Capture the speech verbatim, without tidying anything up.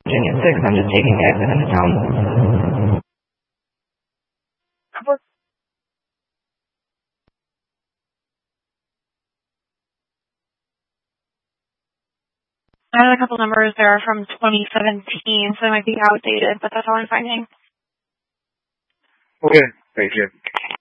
Virginia six. I'm just taking it as an anomaly. I had a couple numbers there from twenty seventeen, so they might be outdated, but that's all I'm finding. Okay, thank you.